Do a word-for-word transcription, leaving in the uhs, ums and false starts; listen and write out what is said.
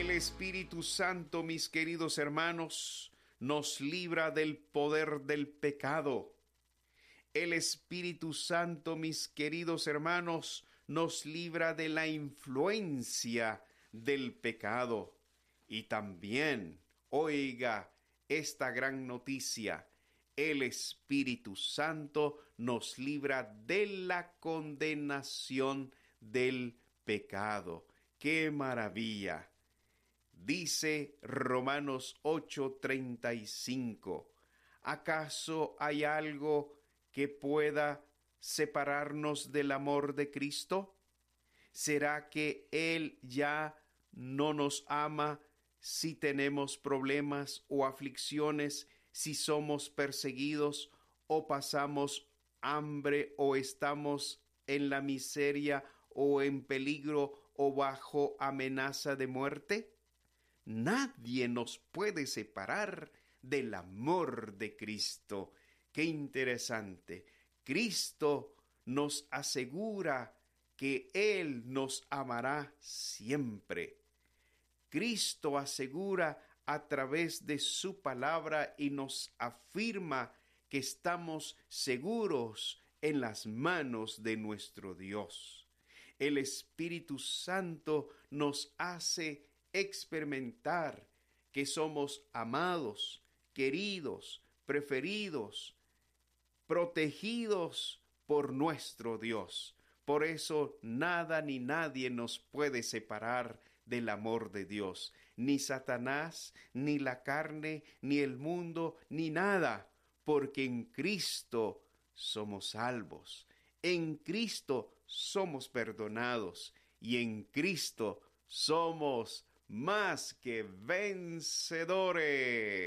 El Espíritu Santo, mis queridos hermanos, nos libra del poder del pecado. El Espíritu Santo, mis queridos hermanos, nos libra de la influencia del pecado. Y también, oiga esta gran noticia, el Espíritu Santo nos libra de la condenación del pecado. ¡Qué maravilla! Dice Romanos ocho treinta y cinco, ¿acaso hay algo que pueda separarnos del amor de Cristo? ¿Será que Él ya no nos ama si tenemos problemas o aflicciones, si somos perseguidos o pasamos hambre o estamos en la miseria o en peligro o bajo amenaza de muerte? Nadie nos puede separar del amor de Cristo. ¡Qué interesante! Cristo nos asegura que Él nos amará siempre. Cristo asegura a través de su palabra y nos afirma que estamos seguros en las manos de nuestro Dios. El Espíritu Santo nos hace experimentar que somos amados, queridos, preferidos, protegidos por nuestro Dios. Por eso nada ni nadie nos puede separar del amor de Dios. Ni Satanás, ni la carne, ni el mundo, ni nada. Porque en Cristo somos salvos. En Cristo somos perdonados. Y en Cristo somos más que vencedores.